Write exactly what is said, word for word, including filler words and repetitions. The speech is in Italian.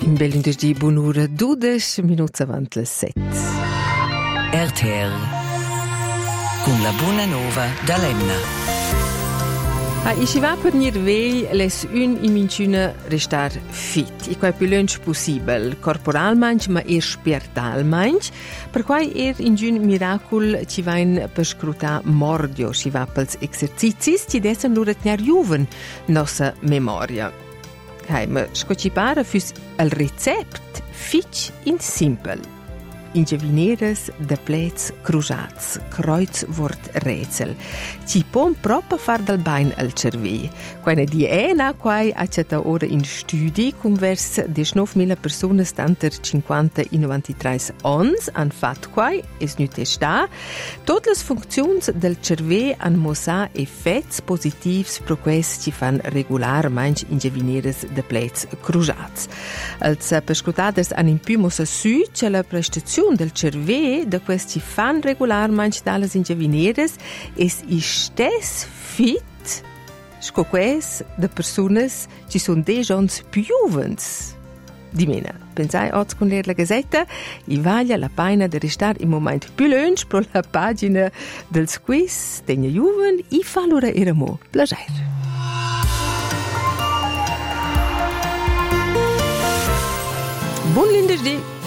In bell'interdi buon'ora dodici minuti avanti le sette. R T L con la buona nuova da Lemna. Ah, ich va per nir vegl les un in minciuna restar fit. I quai più lunch possibel, corporalmanch ma er spiritualmanch, per quai er in giun miracol ci vain per scrutar mordio, ci va pels exercitis, ci dessen lura tnar juven nossa memoria. Hai, ma sco ci para füs al recept fitch in simpel. Ingevineres de plets crujats, kreuzwort rätsel. Ci pom proprio far dal bain al cervei. Quine di ena quai accetta ora in studi convers diciannovemila persone stanter cinquanta e novantatré ons han fat quai, es nu testa. Tot les funczions del cervei han mossa effets positivs pro quais ci fan regular manch ingevineres de plets crujats. Als perscrutades han in più mossa su che la prestazione del cervei da questi fan regularmente dalle ingevineres es istes fit sco quais de personas ci son deja ons più juvens. Di mena, pensai oggi con la Gazzetta, i vaglia la pena di restare in momento più lunch pro la pagina del quiz degli juven i fa loro eramo placer. Buon lunedì!